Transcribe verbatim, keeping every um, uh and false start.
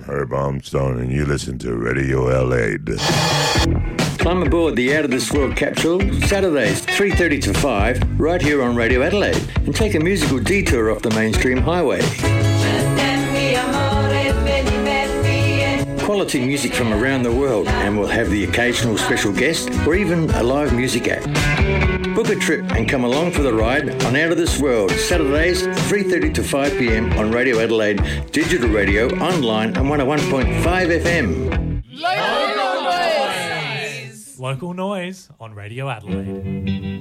Herb Armstrong, and you listen to Radio Adelaide. Climb aboard the Out of This World capsule Saturdays three thirty to five right here on Radio Adelaide and take a musical detour off the mainstream highway. Quality music from around the world, and we'll have the occasional special guest or even a live music act. Book a trip and come along for the ride on Out of This World, Saturdays three thirty to five p.m. on Radio Adelaide, digital radio, online and one oh one point five F M. Local noise! Local noise on Radio Adelaide.